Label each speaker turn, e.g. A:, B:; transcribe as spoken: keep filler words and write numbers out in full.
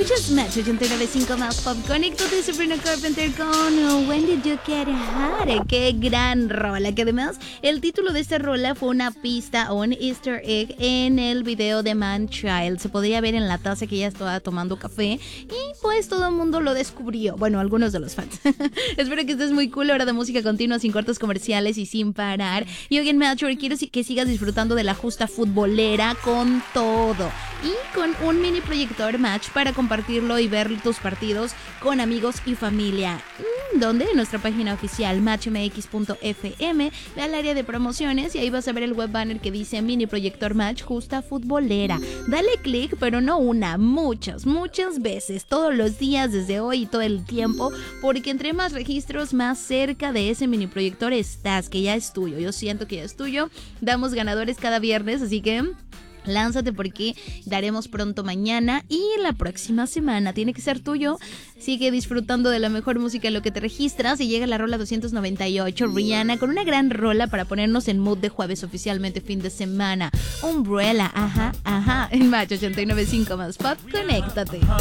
A: Escuchas Match ochenta y nueve punto cinco más Pop. Conéctate, Sabrina Carpenter con When Did You Get Hot. Qué gran rola. Que además el título de esta rola fue una pista o un easter egg en el video de Man Child. Se podría ver en la taza que ella estaba tomando café y pues todo el mundo lo descubrió. Bueno, algunos de los fans. Espero que estés muy cool. Hora de música continua, sin cortes comerciales y sin parar. Y hoy en Match quiero que sigas disfrutando de la justa futbolera con todo. Y con un mini proyector Match para compartirlo y ver tus partidos con amigos y familia. ¿Dónde? En nuestra página oficial match m x punto f m. Ve al área de promociones y ahí vas a ver el web banner que dice mini proyector Match justa futbolera. Dale clic, pero no una, muchas, muchas veces, todos los días, desde hoy y todo el tiempo, porque entre más registros, más cerca de ese mini proyector estás, que ya es tuyo. Yo siento que ya es tuyo. Damos ganadores cada viernes, así que lánzate porque daremos pronto mañana y la próxima semana. Tiene que ser tuyo. Sigue disfrutando de la mejor música en lo que te registras y llega la rola doscientos noventa y ocho, Rihanna, con una gran rola para ponernos en mood de jueves oficialmente fin de semana. Umbrella, ajá, ajá, en Match ochenta y nueve punto cinco más Pop. Conéctate.